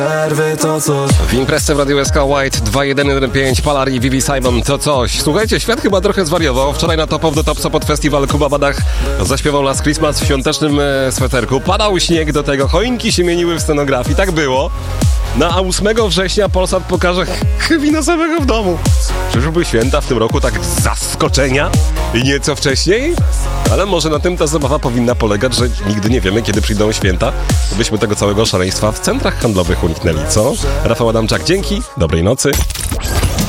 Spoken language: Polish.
To coś. W imprezce w Radiu SK White 2115 Palari, Vivi Simon, to coś. Słuchajcie, świat chyba trochę zwariował. Wczoraj na Top of the Top Sopot Festival Kuba Badach zaśpiewał Last Christmas w świątecznym sweterku. Padał śnieg do tego, choinki się mieniły w scenografii, tak było. A 8 września Polsat pokaże Kevina samego w domu. Czyżby święta w tym roku tak z zaskoczenia i nieco wcześniej? Ale może na tym ta zabawa powinna polegać, że nigdy nie wiemy, kiedy przyjdą święta, byśmy tego całego szaleństwa w centrach handlowych uniknęli, co? Rafał Adamczak, dzięki, dobrej nocy.